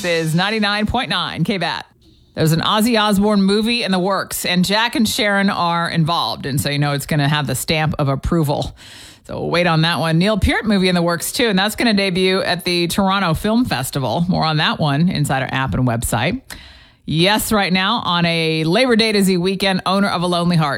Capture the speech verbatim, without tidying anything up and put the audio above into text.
This is ninety-nine point nine K B A T. There's an Ozzy Osbourne movie in the works, and Jack and Sharon are involved, and so you know it's going to have the stamp of approval. So we'll wait on that one. Neil Peart movie in the works, too, and that's going to debut at the Toronto Film Festival. More on that one inside our app and website. Yes, right now, on a Labor Day to Z weekend, owner of a Lonely Heart.